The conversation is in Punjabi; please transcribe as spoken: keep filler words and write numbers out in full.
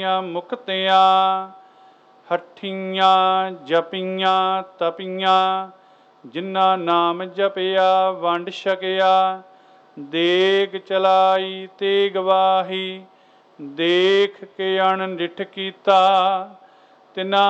ਮੁਕਤਿਆਂ ਹੱਠੀਆਂ ਜਪੀਆਂ ਤਪੀਆਂ, ਜਿਨ੍ਹਾਂ ਨਾਮ ਜਪਿਆ ਵੰਡ ਛਕਿਆ। ਦੇਗ ਚਲਾਈ ਤੇ ਗਵਾਹੀ, ਦੇਖ ਕੇ ਅਣਡਿਠ ਕੀਤਾ, ਤਿਨਾ